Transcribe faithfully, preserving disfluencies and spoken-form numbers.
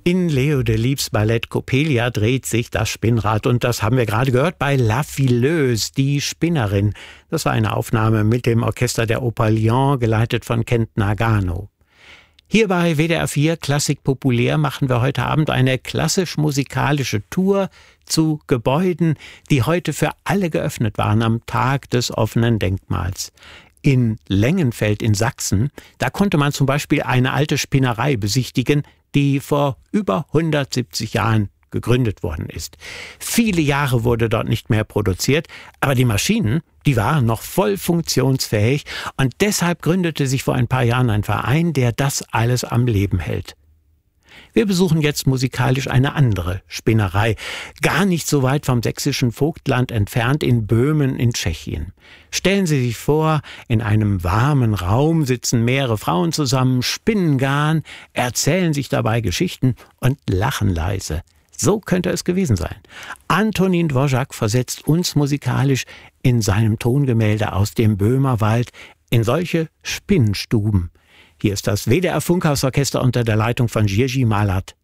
In Leo Delibes Ballett Coppelia dreht sich das Spinnrad und das haben wir gerade gehört bei La Fileuse, die Spinnerin. Das war eine Aufnahme mit dem Orchester der Oper Lyon, geleitet von Kent Nagano. Hier bei W D R vier Klassik populär machen wir heute Abend eine klassisch-musikalische Tour zu Gebäuden, die heute für alle geöffnet waren am Tag des offenen Denkmals. In Lengenfeld in Sachsen, da konnte man zum Beispiel eine alte Spinnerei besichtigen, die vor über hundertsiebzig Jahren gegründet worden ist. Viele Jahre wurde dort nicht mehr produziert, aber die Maschinen, die waren noch voll funktionsfähig und deshalb gründete sich vor ein paar Jahren ein Verein, der das alles am Leben hält. Wir besuchen jetzt musikalisch eine andere Spinnerei, gar nicht so weit vom sächsischen Vogtland entfernt in Böhmen in Tschechien. Stellen Sie sich vor, in einem warmen Raum sitzen mehrere Frauen zusammen, spinnen Garn, erzählen sich dabei Geschichten und lachen leise. So könnte es gewesen sein. Antonín Dvořák versetzt uns musikalisch in seinem Tongemälde aus dem Böhmerwald in solche Spinnenstuben. Hier ist das W D R Funkhausorchester unter der Leitung von Jiří Malert.